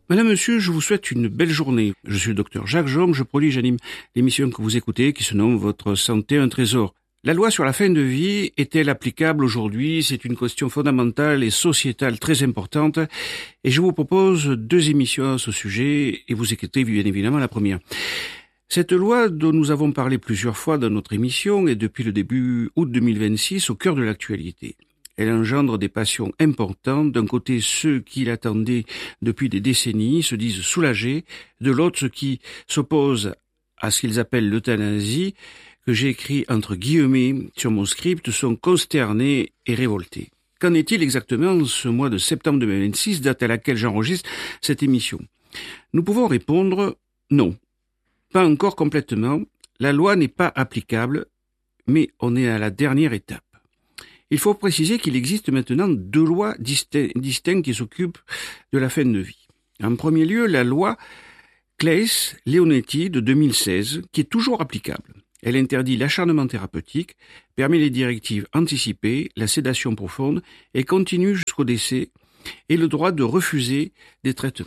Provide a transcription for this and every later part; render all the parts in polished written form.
Madame, monsieur, je vous souhaite une belle journée. Je suis le docteur Jacques Jaume, je produis et j'anime l'émission que vous écoutez qui se nomme Votre santé, un trésor. La loi sur la fin de vie est-elle applicable aujourd'hui? C'est une question fondamentale et sociétale très importante et je vous propose 2 émissions à ce sujet et vous écoutez bien évidemment la première. Cette loi dont nous avons parlé plusieurs fois dans notre émission est depuis le début août 2026 au cœur de l'actualité. Elle engendre des passions importantes. D'un côté, ceux qui l'attendaient depuis des décennies se disent soulagés. De l'autre, ceux qui s'opposent à ce qu'ils appellent l'euthanasie, que j'ai écrit entre guillemets sur mon script, sont consternés et révoltés. Qu'en est-il exactement ce mois de septembre 2026, date à laquelle j'enregistre cette émission? Nous pouvons répondre non. Pas encore complètement. La loi n'est pas applicable, mais on est à la dernière étape. Il faut préciser qu'il existe maintenant 2 lois distinctes qui s'occupent de la fin de vie. En premier lieu, la loi Claeys-Leonetti de 2016, qui est toujours applicable. Elle interdit l'acharnement thérapeutique, permet les directives anticipées, la sédation profonde et continue jusqu'au décès et le droit de refuser des traitements.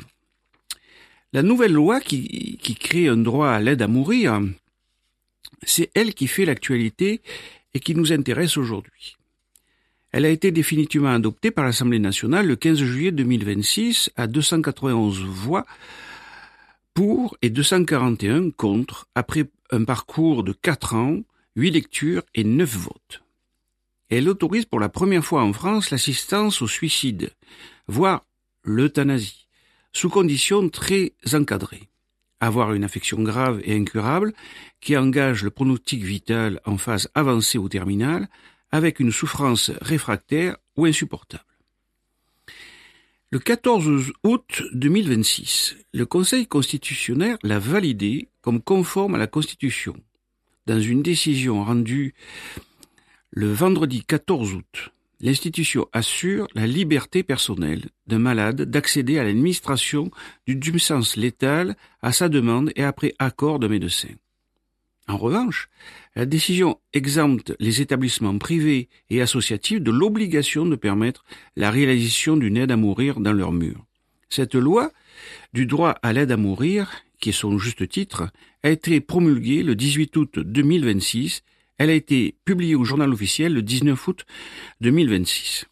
La nouvelle loi qui crée un droit à l'aide à mourir, c'est elle qui fait l'actualité et qui nous intéresse aujourd'hui. Elle a été définitivement adoptée par l'Assemblée nationale le 15 juillet 2026 à 291 voix pour et 241 contre, après un parcours de 4 ans, 8 lectures et 9 votes. Elle autorise pour la première fois en France l'assistance au suicide, voire l'euthanasie, sous conditions très encadrées. Avoir une affection grave et incurable qui engage le pronostic vital en phase avancée ou terminale, avec une souffrance réfractaire ou insupportable. Le 14 août 2026, le Conseil constitutionnel l'a validé comme conforme à la Constitution, dans une décision rendue le vendredi 14 août. L'institution assure la liberté personnelle d'un malade d'accéder à l'administration d'une substance létale à sa demande et après accord d'un médecin. En revanche, la décision exempte les établissements privés et associatifs de l'obligation de permettre la réalisation d'une aide à mourir dans leurs murs. Cette loi du droit à l'aide à mourir, qui est son juste titre, a été promulguée le 18 août 2026. Elle a été publiée au journal officiel le 19 août 2026.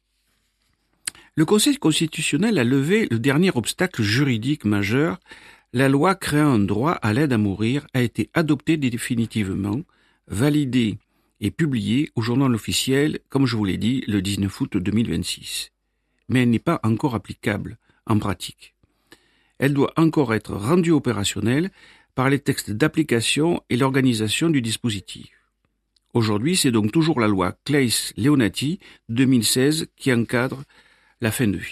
Le Conseil constitutionnel a levé le dernier obstacle juridique majeur. La loi créant un droit à l'aide à mourir a été adoptée définitivement, validée et publiée au journal officiel, comme je vous l'ai dit, le 19 août 2026. Mais elle n'est pas encore applicable en pratique. Elle doit encore être rendue opérationnelle par les textes d'application et l'organisation du dispositif. Aujourd'hui, c'est donc toujours la loi Claeys-Leonetti 2016 qui encadre la fin de vie.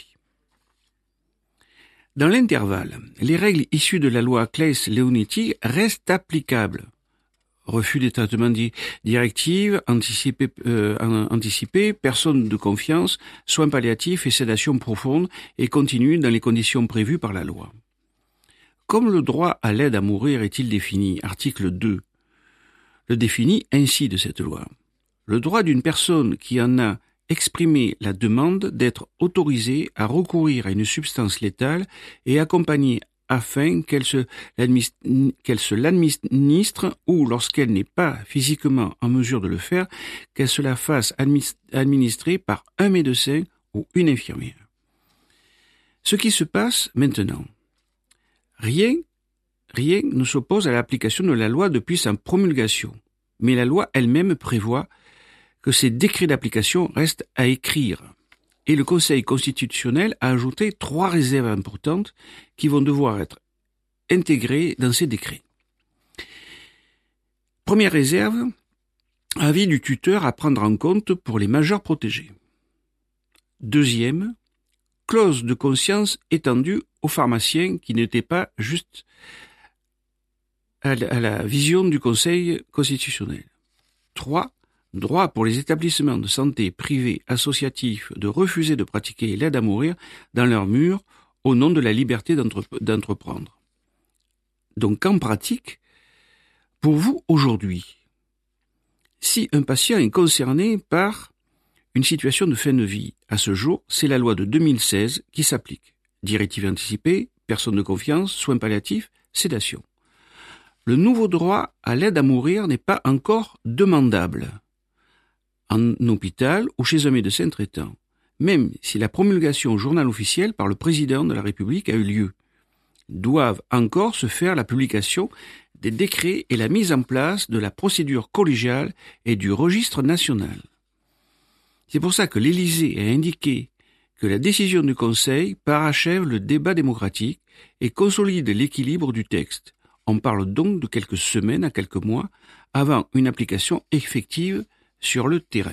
Dans l'intervalle, les règles issues de la loi Claeys-Leonetti restent applicables. Refus des traitements directives, anticipés, personnes de confiance, soins palliatifs et sédation profonde et continue dans les conditions prévues par la loi. Comme le droit à l'aide à mourir est-il défini, article 2, le définit ainsi de cette loi. Le droit d'une personne qui en a exprimer la demande d'être autorisée à recourir à une substance létale et accompagnée afin qu'elle se l'administre ou, lorsqu'elle n'est pas physiquement en mesure de le faire, qu'elle se la fasse administrer par un médecin ou une infirmière. Ce qui se passe maintenant. Rien ne s'oppose à l'application de la loi depuis sa promulgation, mais la loi elle-même prévoit que ces décrets d'application restent à écrire. Et le Conseil constitutionnel a ajouté 3 réserves importantes qui vont devoir être intégrées dans ces décrets. Première réserve, avis du tuteur à prendre en compte pour les majeurs protégés. Deuxième, clause de conscience étendue aux pharmaciens qui n'étaient pas juste à la vision du Conseil constitutionnel. 3. Droit pour les établissements de santé privés associatifs de refuser de pratiquer l'aide à mourir dans leurs murs au nom de la liberté d'entreprendre. Donc en pratique, pour vous aujourd'hui, si un patient est concerné par une situation de fin de vie, à ce jour, c'est la loi de 2016 qui s'applique. Directive anticipée, personne de confiance, soins palliatifs, sédation. Le nouveau droit à l'aide à mourir n'est pas encore demandable en hôpital ou chez un médecin traitant, même si la promulgation au journal officiel par le président de la République a eu lieu. Doivent encore se faire la publication des décrets et la mise en place de la procédure collégiale et du registre national. C'est pour ça que l'Élysée a indiqué que la décision du Conseil parachève le débat démocratique et consolide l'équilibre du texte. On parle donc de quelques semaines à quelques mois avant une application effective sur le terrain.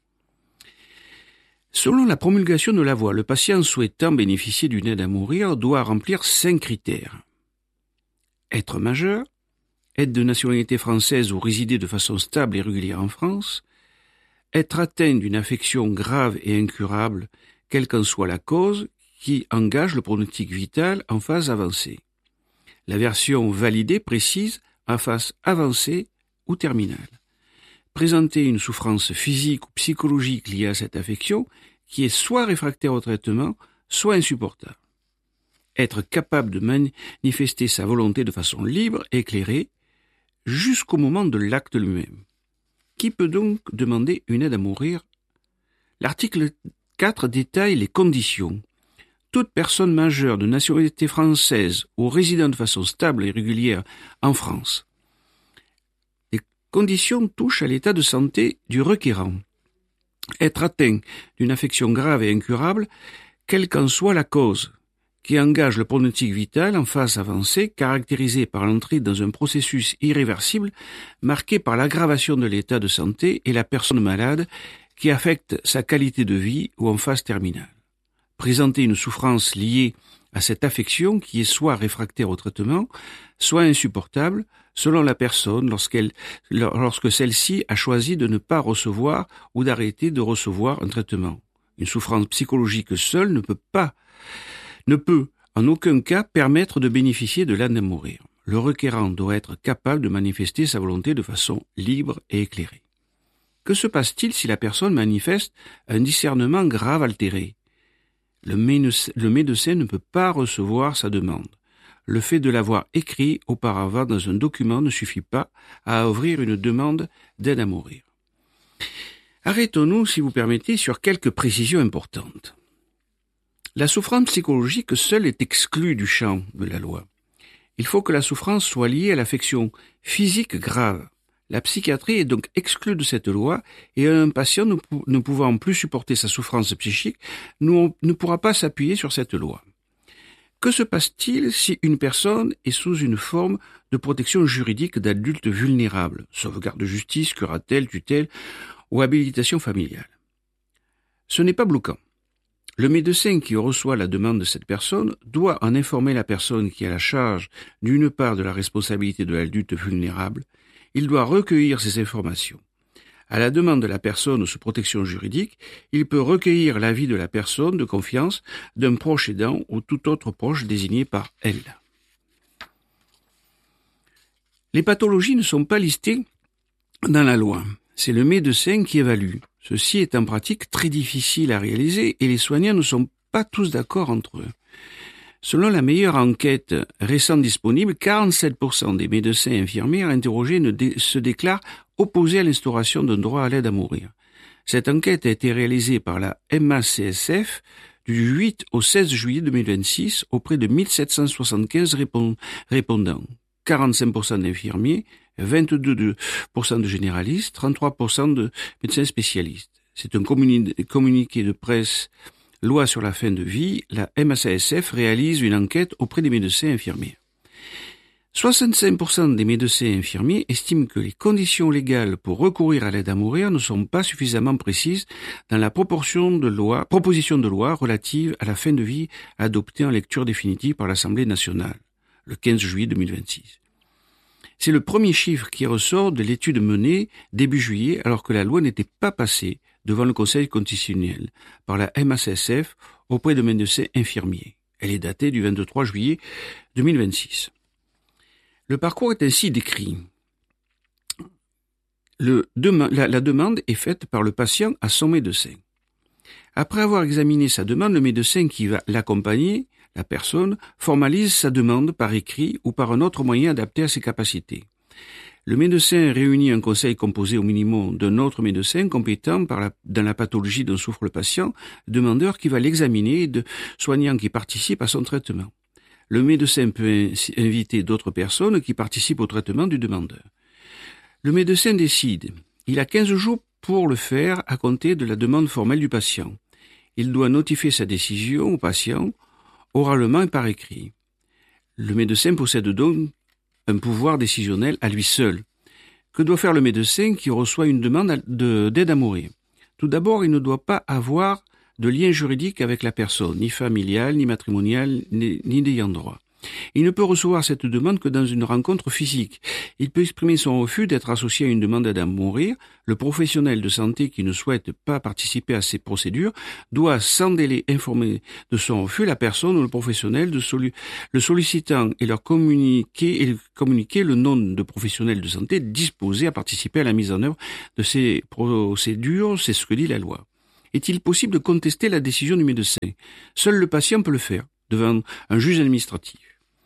Selon la promulgation de la loi, le patient souhaitant bénéficier d'une aide à mourir doit remplir 5 critères. Être majeur, être de nationalité française ou résider de façon stable et régulière en France, être atteint d'une affection grave et incurable, quelle qu'en soit la cause, qui engage le pronostic vital en phase avancée. La version validée précise en phase avancée ou terminale. Présenter une souffrance physique ou psychologique liée à cette affection qui est soit réfractaire au traitement, soit insupportable. Être capable de manifester sa volonté de façon libre et éclairée jusqu'au moment de l'acte lui-même. Qui peut donc demander une aide à mourir? L'article 4 détaille les conditions. Toute personne majeure de nationalité française ou résidant de façon stable et régulière en France. Les conditions touchent à l'état de santé du requérant. Être atteint d'une affection grave et incurable, quelle qu'en soit la cause, qui engage le pronostic vital en phase avancée, caractérisé par l'entrée dans un processus irréversible, marqué par l'aggravation de l'état de santé et la personne malade, qui affecte sa qualité de vie ou en phase terminale. Présenter une souffrance liée à cette affection qui est soit réfractaire au traitement, soit insupportable, selon la personne lorsque celle-ci a choisi de ne pas recevoir ou d'arrêter de recevoir un traitement. Une souffrance psychologique seule ne peut en aucun cas permettre de bénéficier de l'aide à mourir. Le requérant doit être capable de manifester sa volonté de façon libre et éclairée. Que se passe-t-il si la personne manifeste un discernement grave altéré? Le médecin ne peut pas recevoir sa demande. Le fait de l'avoir écrit auparavant dans un document ne suffit pas à ouvrir une demande d'aide à mourir. Arrêtons-nous, si vous permettez, sur quelques précisions importantes. La souffrance psychologique seule est exclue du champ de la loi. Il faut que la souffrance soit liée à l'affection physique grave. La psychiatrie est donc exclue de cette loi et un patient ne pouvant plus supporter sa souffrance psychique ne pourra pas s'appuyer sur cette loi. Que se passe-t-il si une personne est sous une forme de protection juridique d'adulte vulnérable, sauvegarde de justice, curatelle, tutelle ou habilitation familiale? Ce n'est pas bloquant. Le médecin qui reçoit la demande de cette personne doit en informer la personne qui a la charge d'une part de la responsabilité de l'adulte vulnérable. Il doit recueillir ces informations. À la demande de la personne sous protection juridique, il peut recueillir l'avis de la personne de confiance, d'un proche aidant ou tout autre proche désigné par elle. Les pathologies ne sont pas listées dans la loi. C'est le médecin qui évalue. Ceci est en pratique très difficile à réaliser et les soignants ne sont pas tous d'accord entre eux. Selon la meilleure enquête récente disponible, 47% des médecins et infirmières interrogés se déclarent opposés à l'instauration d'un droit à l'aide à mourir. Cette enquête a été réalisée par la MACSF du 8 au 16 juillet 2026 auprès de 1775 répondants. 45% d'infirmiers, 22% de généralistes, 33% de médecins spécialistes. C'est un communiqué de presse Loi sur la fin de vie, la MACSF réalise une enquête auprès des médecins infirmiers. 65% des médecins infirmiers estiment que les conditions légales pour recourir à l'aide à mourir ne sont pas suffisamment précises dans la proposition de loi relative à la fin de vie adoptée en lecture définitive par l'Assemblée nationale, le 15 juillet 2026. C'est le premier chiffre qui ressort de l'étude menée début juillet alors que la loi n'était pas passée devant le Conseil constitutionnel par la MACSF auprès de médecins infirmiers. Elle est datée du 23 juillet 2026. Le parcours est ainsi décrit. La demande est faite par le patient à son médecin. Après avoir examiné sa demande, le médecin qui va l'accompagner, la personne, formalise sa demande par écrit ou par un autre moyen adapté à ses capacités. Le médecin réunit un conseil composé au minimum d'un autre médecin compétent dans la pathologie dont souffre le patient, demandeur qui va l'examiner et de soignants qui participent à son traitement. Le médecin peut inviter d'autres personnes qui participent au traitement du demandeur. Le médecin décide. Il a 15 jours pour le faire à compter de la demande formelle du patient. Il doit notifier sa décision au patient, oralement et par écrit. Le médecin possède donc un pouvoir décisionnel à lui seul. Que doit faire le médecin qui reçoit une demande d'aide à mourir? Tout d'abord, il ne doit pas avoir de lien juridique avec la personne, ni familial, ni matrimonial, ni d'ayant droit. Il ne peut recevoir cette demande que dans une rencontre physique. Il peut exprimer son refus d'être associé à une demande d'aide à mourir. Le professionnel de santé qui ne souhaite pas participer à ces procédures doit sans délai informer de son refus la personne ou le professionnel le sollicitant et leur communiquer le nom de professionnel de santé disposé à participer à la mise en œuvre de ces procédures. C'est ce que dit la loi. Est-il possible de contester la décision du médecin? Seul le patient peut le faire devant un juge administratif.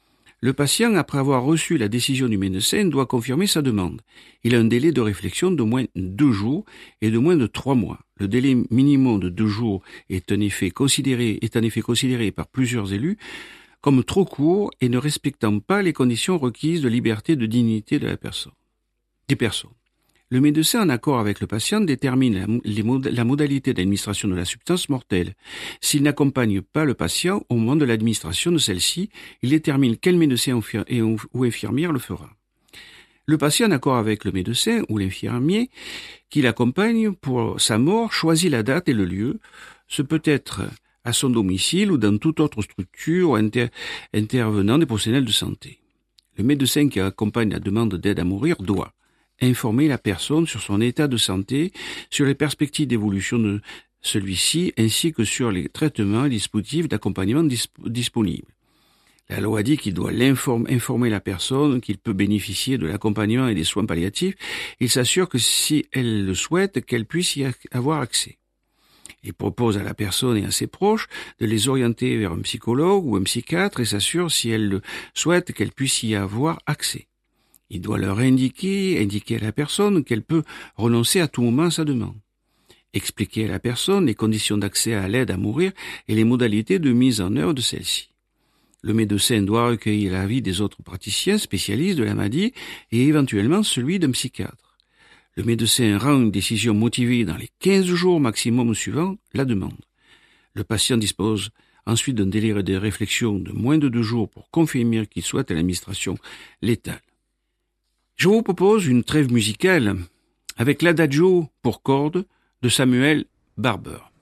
Le patient, après avoir reçu la décision du médecin, doit confirmer sa demande. Il a un délai de réflexion de moins de 2 jours et de moins de 3 mois. Le délai minimum de 2 jours est en effet considéré par plusieurs élus comme trop court et ne respectant pas les conditions requises de liberté et de dignité des personnes. Le médecin, en accord avec le patient, détermine la modalité d'administration de la substance mortelle. S'il n'accompagne pas le patient au moment de l'administration de celle-ci, il détermine quel médecin ou infirmière le fera. Le patient, en accord avec le médecin ou l'infirmier qui l'accompagne pour sa mort, choisit la date et le lieu. Ce peut être à son domicile ou dans toute autre structure intervenant des professionnels de santé. Le médecin qui accompagne la demande d'aide à mourir doit informer la personne sur son état de santé, sur les perspectives d'évolution de celui-ci, ainsi que sur les traitements et dispositifs d'accompagnement disponibles. La loi dit qu'il doit informer la personne qu'il peut bénéficier de l'accompagnement et des soins palliatifs. Il s'assure que si elle le souhaite, qu'elle puisse y avoir accès. Il propose à la personne et à ses proches de les orienter vers un psychologue ou un psychiatre et s'assure, si elle le souhaite, qu'elle puisse y avoir accès. Il doit leur indiquer à la personne qu'elle peut renoncer à tout moment à sa demande. Expliquer à la personne les conditions d'accès à l'aide à mourir et les modalités de mise en œuvre de celle-ci. Le médecin doit recueillir l'avis des autres praticiens spécialistes de la maladie et éventuellement celui d'un psychiatre. Le médecin rend une décision motivée dans les 15 jours maximum suivant la demande. Le patient dispose ensuite d'un délai de réflexion de moins de 2 jours pour confirmer qu'il souhaite l'administration létale. Je vous propose une trêve musicale avec l'Adagio pour cordes de Samuel Barber.